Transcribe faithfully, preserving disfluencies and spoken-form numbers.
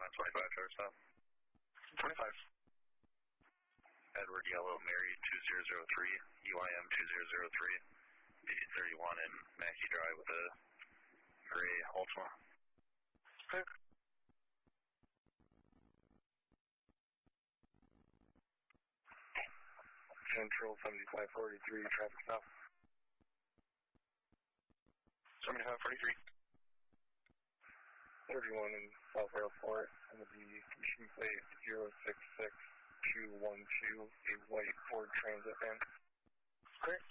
twenty-five, Traverse South. twenty-five. Edward Yellow, Mary, two zero zero three, U I M two zero zero three, B thirty-one in Mackey Drive with a gray Ultima. Okay. Central seventy-five forty-three, traffic south. seventy-five forty-three. thirty-one in South Airport, going to be mission plate zero six six two one two, a white Ford Transit van. Great.